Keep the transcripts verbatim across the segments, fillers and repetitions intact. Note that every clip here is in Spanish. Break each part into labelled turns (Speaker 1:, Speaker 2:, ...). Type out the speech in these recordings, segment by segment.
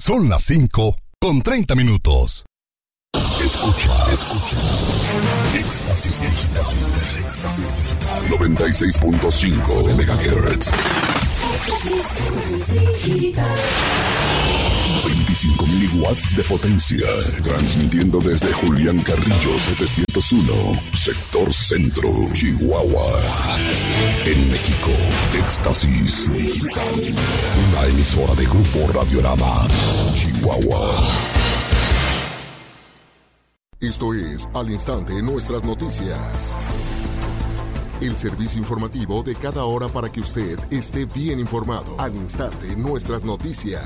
Speaker 1: Son las cinco con treinta minutos. Escucha, escucha. Éxtasis Digital. Éxtasis Digital. noventa y seis punto cinco megahertz. veinticinco mil watts de potencia. Transmitiendo desde Julián Carrillo setecientos uno, sector centro, Chihuahua. En México, Éxtasis Digital. Una emisora de Grupo Radiorama, Chihuahua. Esto es Al Instante Nuestras Noticias. El servicio informativo de cada hora para que usted esté bien informado. Al Instante Nuestras Noticias.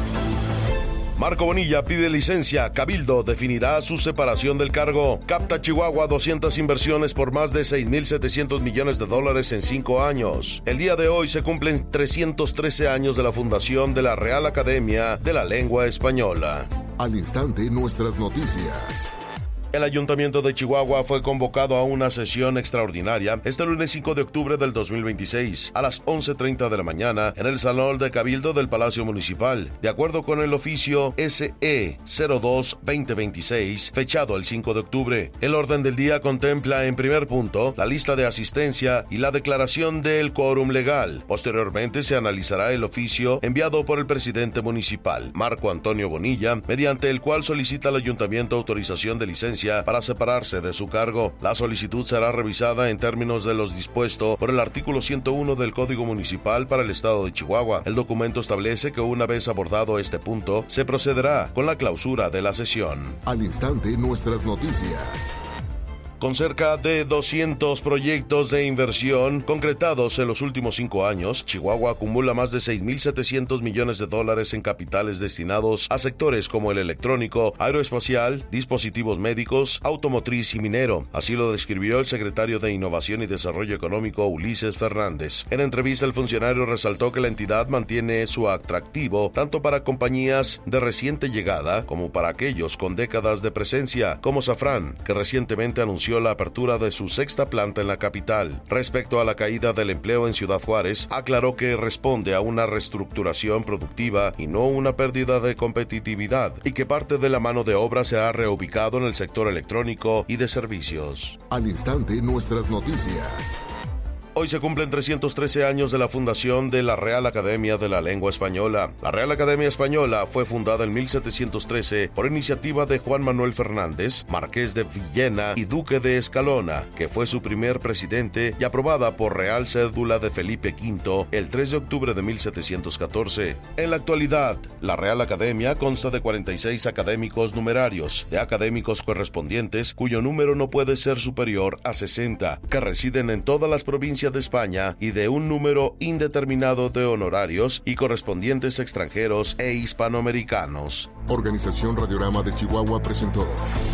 Speaker 2: Marco Bonilla pide licencia. Cabildo definirá su separación del cargo. Capta Chihuahua doscientas inversiones por más de seis mil setecientos millones de dólares en cinco años. El día de hoy se cumplen trescientos trece años de la fundación de la Real Academia de la Lengua Española.
Speaker 1: Al Instante Nuestras Noticias.
Speaker 2: El Ayuntamiento de Chihuahua fue convocado a una sesión extraordinaria este lunes cinco de octubre del dos mil veintiséis a las once treinta de la mañana en el Salón de Cabildo del Palacio Municipal, de acuerdo con el oficio S E cero dos veinte veintiséis, fechado el cinco de octubre. El orden del día contempla en primer punto la lista de asistencia y la declaración del quórum legal. Posteriormente se analizará el oficio enviado por el presidente municipal, Marco Antonio Bonilla, mediante el cual solicita al Ayuntamiento autorización de licencia para separarse de su cargo. La solicitud será revisada en términos de los dispuesto por el artículo ciento uno del Código Municipal para el Estado de Chihuahua. El documento establece que una vez abordado este punto, se procederá con la clausura de la sesión.
Speaker 1: Al instante, nuestras noticias.
Speaker 2: Con cerca de doscientos proyectos de inversión concretados en los últimos cinco años, Chihuahua acumula más de seis mil setecientos millones de dólares en capitales destinados a sectores como el electrónico, aeroespacial, dispositivos médicos, automotriz y minero. Así lo describió el secretario de Innovación y Desarrollo Económico, Ulises Fernández. En entrevista, el funcionario resaltó que la entidad mantiene su atractivo tanto para compañías de reciente llegada como para aquellos con décadas de presencia, como Safran, que recientemente anunció la apertura de su sexta planta en la capital. Respecto a la caída del empleo en Ciudad Juárez, aclaró que responde a una reestructuración productiva y no una pérdida de competitividad, y que parte de la mano de obra se ha reubicado en el sector electrónico y de servicios.
Speaker 1: Al instante, nuestras noticias.
Speaker 2: Hoy se cumplen trescientos trece años de la fundación de la Real Academia de la Lengua Española. La Real Academia Española fue fundada en mil setecientos trece por iniciativa de Juan Manuel Fernández, Marqués de Villena y Duque de Escalona, que fue su primer presidente, y aprobada por Real Cédula de Felipe quinto el tres de octubre de mil setecientos catorce. En la actualidad, la Real Academia consta de cuarenta y seis académicos numerarios, de académicos correspondientes cuyo número no puede ser superior a sesenta, que residen en todas las provincias de España, y de un número indeterminado de honorarios y correspondientes extranjeros e hispanoamericanos.
Speaker 1: Organización Radiorama de Chihuahua presentó.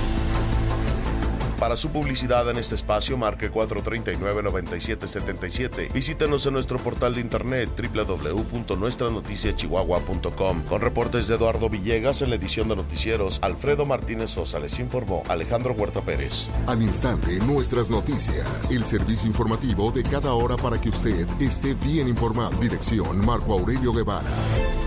Speaker 2: Para su publicidad en este espacio, marque cuatro tres nueve, nueve siete siete siete. Visítenos en nuestro portal de internet doble u doble u doble u punto nuestra noticia chihuahua punto com. Con reportes de Eduardo Villegas en la edición de noticieros, Alfredo Martínez Sosa les informó. Alejandro Huerta Pérez.
Speaker 1: Al instante, nuestras noticias. El servicio informativo de cada hora para que usted esté bien informado. Dirección Marco Aurelio Guevara.